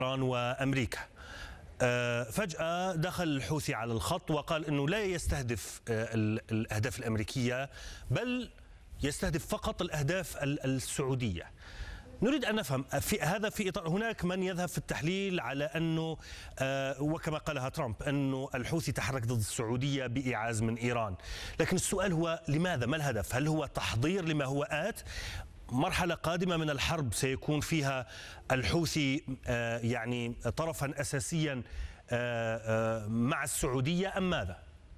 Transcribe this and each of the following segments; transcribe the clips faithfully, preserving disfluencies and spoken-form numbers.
إيران وأمريكا. فجأة دخل الحوثي على الخط وقال أنه لا يستهدف الأهداف الأمريكية بل يستهدف فقط الأهداف السعودية. نريد أن نفهم في هذا في إطار هناك من يذهب في التحليل على أنه وكما قالها ترامب أنه الحوثي تحرك ضد السعودية بإيعاز من إيران، لكن السؤال هو لماذا؟ ما الهدف؟ هل هو تحضير لما هو آت؟ مرحلة قادمة من الحرب سيكون فيها الحوثي يعني طرفا أساسيا مع السعودية أم ماذا؟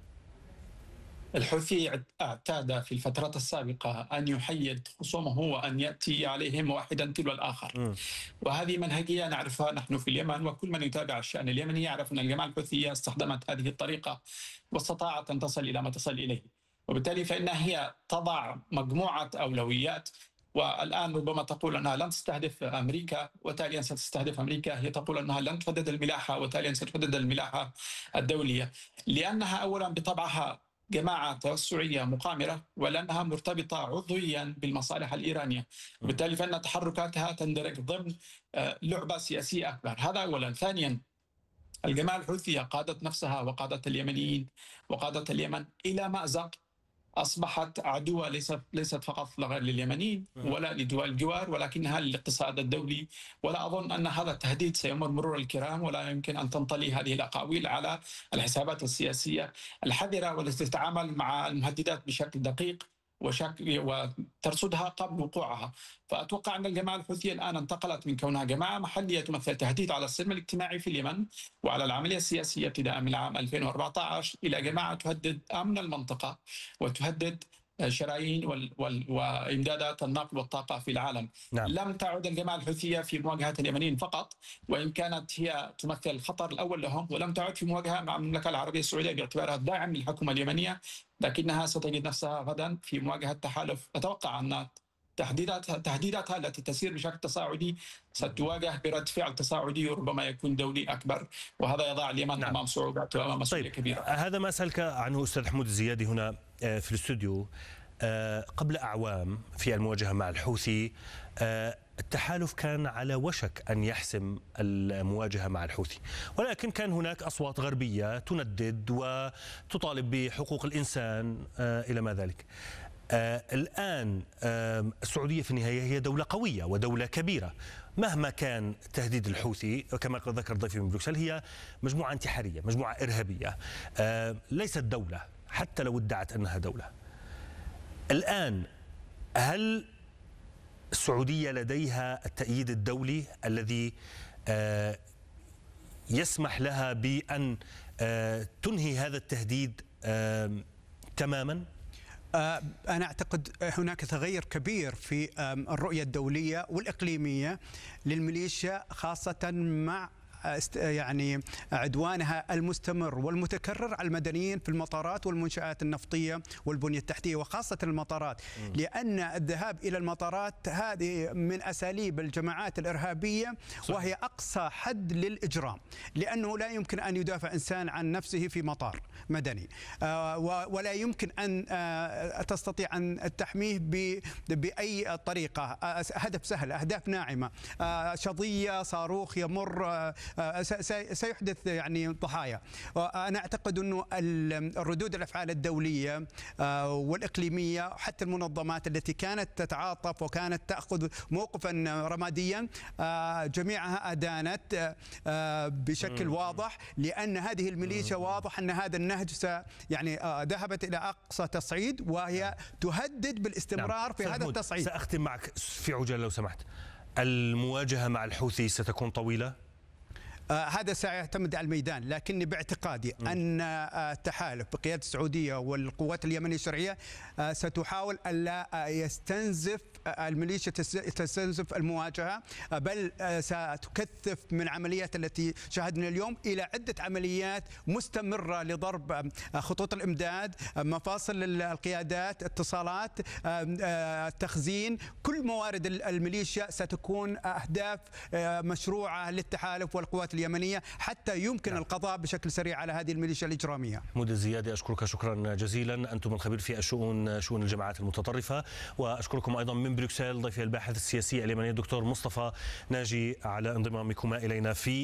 الحوثي اعتاد في الفترات السابقة أن يحيد خصومه وأن يأتي عليهم واحدا تلو الآخر م. وهذه منهجية نعرفها نحن في اليمن، وكل من يتابع الشأن اليمني يعرف أن الجماعة الحوثية استخدمت هذه الطريقة واستطاعت أن تصل إلى ما تصل إليه، وبالتالي فإنها هي تضع مجموعة أولويات. والآن ربما تقول أنها لن تستهدف أمريكا وتاليا ستستهدف أمريكا، هي تقول أنها لن تحدد الملاحة وتاليا ستحدد الملاحة الدولية، لأنها أولا بطبعها جماعة توسعية مقامرة، ولأنها مرتبطة عضويا بالمصالح الإيرانية، وبالتالي فإن تحركاتها تندرج ضمن لعبة سياسية أكبر. هذا أولا. ثانيا، الجماعة الحوثية قادت نفسها وقادت اليمنيين وقادت اليمن إلى مأزق، أصبحت عدوى ليست ليست فقط لليمنيين ولا لدول الجوار، ولكنها للاقتصاد الدولي. ولا أظن أن هذا التهديد سيمر مرور الكرام، ولا يمكن أن تنطلي هذه الأقاويل على الحسابات السياسية الحذرة والتي تتعامل مع المهددات بشكل دقيق وشكل وترصدها قبل وقوعها. فأتوقع أن الجماعة الحوثية الآن انتقلت من كونها جماعة محلية تمثل تهديد على السلم الاجتماعي في اليمن وعلى العملية السياسية ابتداء من العام ألفين وأربعة عشر إلى جماعة تهدد أمن المنطقة وتهدد شرايين وال... وال... وإمدادات النقل والطاقة في العالم. نعم. لم تعد الجماعة الحوثية في مواجهة اليمنيين فقط، وإن كانت هي تمثل الخطر الأول لهم، ولم تعد في مواجهة مع المملكة العربية السعودية باعتبارها داعم للحكومة اليمنية، لكنها ستجد نفسها غدا في مواجهة تحالف. أتوقع أن تهديداتها تهديداتها التي تسير بشكل تصاعدي ستواجه برد فعل تصاعدي وربما يكون دولي أكبر، وهذا يضع اليمن نعم. أمام صعوبات وأمام مسؤولية طيب. كبيرة. هذا ما أسألك عنه أستاذ حمود الزيادي هنا في الاستوديو. قبل أعوام في المواجهة مع الحوثي التحالف كان على وشك أن يحسم المواجهة مع الحوثي، ولكن كان هناك أصوات غربية تندد وتطالب بحقوق الإنسان إلى ما ذلك. آه الآن آه السعودية في النهاية هي دولة قوية ودولة كبيرة، مهما كان تهديد الحوثي كما ذكر ضيفي من بروكسل هي مجموعة انتحارية، مجموعة إرهابية، آه ليست دولة حتى لو ادعت أنها دولة. الآن هل السعودية لديها التأييد الدولي الذي آه يسمح لها بأن آه تنهي هذا التهديد آه تماما؟ أنا أعتقد هناك تغير كبير في الرؤية الدولية والإقليمية للميليشيا، خاصة مع يعني عدوانها المستمر والمتكرر على المدنيين في المطارات والمنشآت النفطية والبنية التحتية، وخاصة المطارات، لأن الذهاب إلى المطارات هذه من أساليب الجماعات الإرهابية، وهي أقصى حد للإجرام، لأنه لا يمكن أن يدافع إنسان عن نفسه في مطار مدني، ولا يمكن أن تستطيع أن تحميه بأي طريقة. هدف سهل، أهداف ناعمة، شظية، صاروخ يمر سيحدث يعني ضحايا. أنا أعتقد أنه الردود الأفعال الدولية والإقليمية حتى المنظمات التي كانت تتعاطف وكانت تأخذ موقفا رماديا جميعها أدانت بشكل واضح، لأن هذه الميليشيا واضح أن هذا النهج يعني ذهبت إلى أقصى تصعيد، وهي تهدد بالاستمرار في هذا التصعيد. سأختم معك في عجالة لو سمحت. المواجهة مع الحوثي ستكون طويلة؟ آه هذا سيعتمد على الميدان، لكني باعتقادي م. أن آه التحالف بقيادة السعودية والقوات اليمنية الشرعية آه ستحاول ألا آه يستنزف آه الميليشيا تستنزف المواجهة، آه بل آه ستكثف من عمليات التي شاهدنا اليوم إلى عدة عمليات مستمرة لضرب آه خطوط الإمداد، آه مفاصل القيادات، اتصالات، آه آه تخزين، كل موارد الميليشيا ستكون أهداف آه مشروعة للتحالف والقوات السلطات اليمنية حتى يمكن نعم. القضاء بشكل سريع على هذه الميليشيا الإجرامية. محمود الزيادي أشكرك شكرا جزيلا، أنتم الخبير في الشؤون شؤون الجماعات المتطرفة، وأشكركم أيضا من بروكسل ضيفي الباحث السياسي اليمني الدكتور مصطفى ناجي على انضمامكما إلينا في